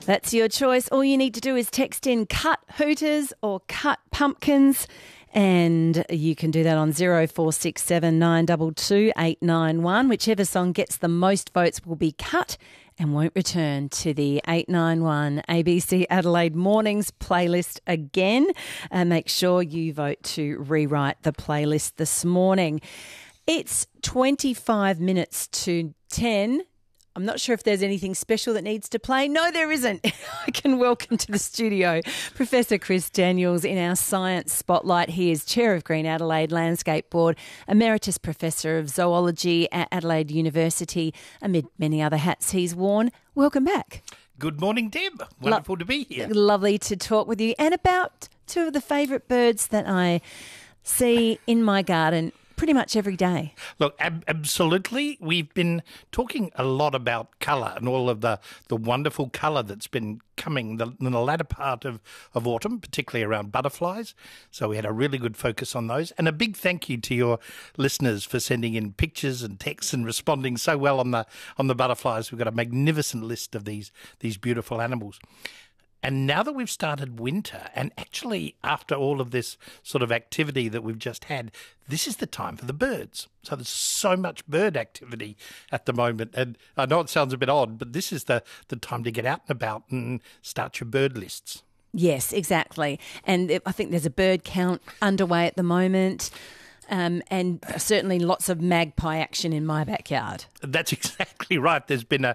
That's your choice. All you need to do is text in cut hooters or cut pumpkins, and you can do that on 0467 922 891. Whichever song gets the most votes will be cut and won't return to the 891 ABC Adelaide Mornings playlist again. Make sure you vote to rewrite the playlist this morning. It's 25 minutes to 10. I'm not sure if there's anything special that needs to play. No, there isn't. I can welcome to the studio Professor Chris Daniels in our Science Spotlight. He is Chair of Green Adelaide Landscape Board, Emeritus Professor of Zoology at Adelaide University, amid many other hats he's worn. Welcome back. Good morning, Deb. Wonderful to be here. Lovely to talk with you. And about two of the favourite birds that I see in my garden pretty much every day. Look, absolutely. We've been talking a lot about colour and all of the wonderful colour that's been coming in the latter part of autumn, particularly around butterflies. So we had a really good focus on those. And a big thank you to your listeners for sending in pictures and texts and responding so well on the butterflies. We've got a magnificent list of these beautiful animals. And now that we've started winter, and actually after all of this sort of activity that we've just had, this is the time for the birds. So there's so much bird activity at the moment. And I know it sounds a bit odd, but this is the time to get out and about and start your bird lists. Yes, exactly. And I think there's a bird count underway at the moment. And certainly lots of magpie action in my backyard. That's exactly right. There's been a